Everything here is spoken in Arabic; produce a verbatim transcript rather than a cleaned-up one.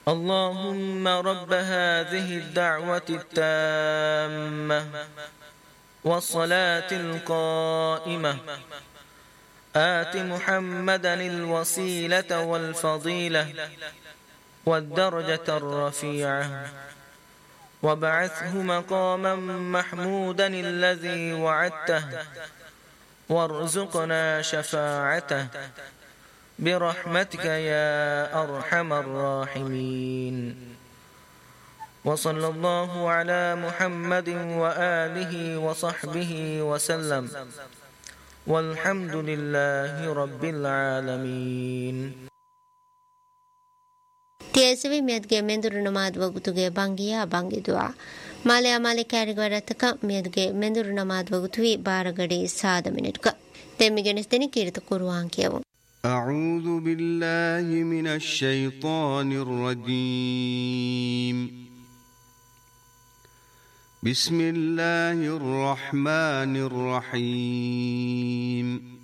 اللهم رب هذه الدعوة التامة والصلاة القائمة آت محمدا الوسيلة والفضيلة والدرجة الرفيعة وابعثه مقاما محمودا الذي وعدته وارزقنا شفاعته برحمتك يا أرحم الراحمين. وصلى الله على محمد وآله وصحبه وسلم والحمد لله رب العالمين. تيسوي ميدگه مندر نماز وقتوگه بانگيا بانگي دعا مالي مالي كاريگورتك ميدگه مندر نماز وقتوي بارگڑي ساد منٹك تيمگنستني كيرت قرآن كيو. أعوذ بالله من الشيطان الرجيم. بسم الله الرحمن الرحيم.